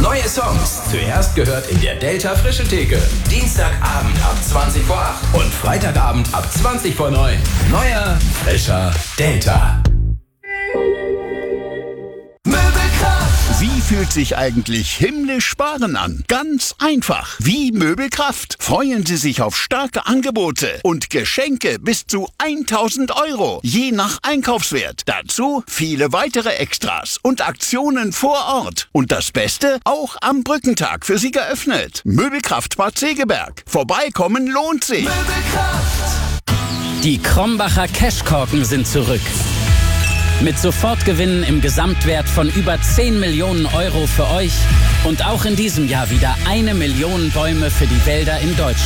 Neue Songs. Zuerst gehört in der Delta Frische Theke. Dienstagabend ab 20 vor 8 und Freitagabend ab 20 vor 9. Neuer, frischer Delta. Wie fühlt sich eigentlich himmlisch sparen an? Ganz einfach. Wie Möbelkraft. Freuen Sie sich auf starke Angebote und Geschenke bis zu 1.000 €, je nach Einkaufswert. Dazu viele weitere Extras und Aktionen vor Ort. Und das Beste, auch am Brückentag für Sie geöffnet. Möbelkraft Bad Segeberg. Vorbeikommen lohnt sich. Möbelkraft. Die Krombacher Cashkorken sind zurück. Mit Sofortgewinnen im Gesamtwert von über 10 Millionen € für euch und auch in diesem Jahr wieder 1 Million Bäume für die Wälder in Deutschland.